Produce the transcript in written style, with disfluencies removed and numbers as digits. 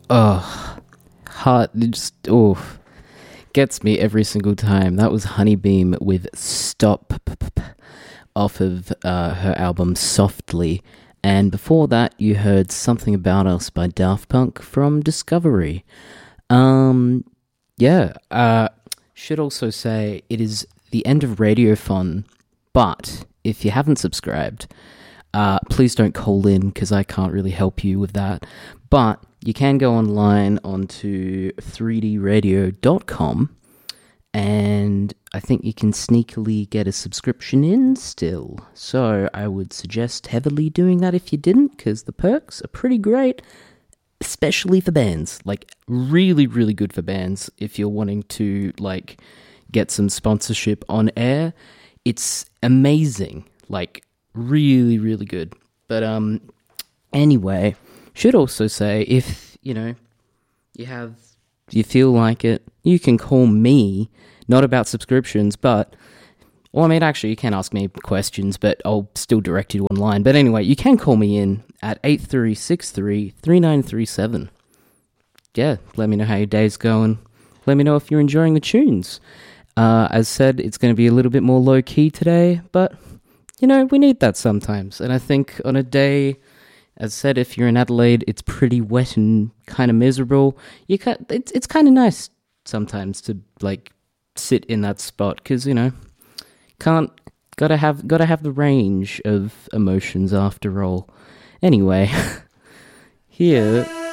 Oh, heart just gets me every single time. That was Honeybeam with Stop off of her album Softly. And before that, you heard Something About Us by Daft Punk from Discovery. Should also say it is the end of Radiophon, but if you haven't subscribed, please don't call in because I can't really help you with that. But you can go online onto 3dradio.com and I think you can sneakily get a subscription in still. So I would suggest heavily doing that if you didn't, because the perks are pretty great, especially for bands. Like, really, really good for bands if you're wanting to, like, get some sponsorship on air. It's amazing. Like, really, really good. But, anyway, should also say, if, you feel like it, you can call me, not about subscriptions, but, well, I mean, actually, you can ask me questions, but I'll still direct you online. But anyway, you can call me in at 8363-3937. Yeah, let me know how your day's going. Let me know if you're enjoying the tunes. As said, it's going to be a little bit more low-key today, but, we need that sometimes. And I think on a day, as said, if you're in Adelaide, it's pretty wet and kind of miserable. It's kind of nice sometimes to, like, sit in that spot, because, gotta have the range of emotions after all. Anyway, here